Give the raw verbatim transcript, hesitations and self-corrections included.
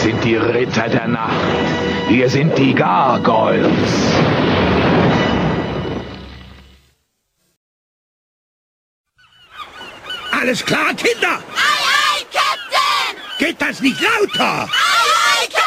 sind die Ritter der Nacht. Wir sind die Gargoyles. Alles klar, Kinder? Ei, ei, Captain! Geht das nicht lauter?